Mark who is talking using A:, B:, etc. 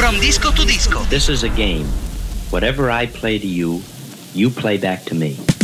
A: From Disco to Disco.
B: This is a game. Whatever I play to you, you play back to me.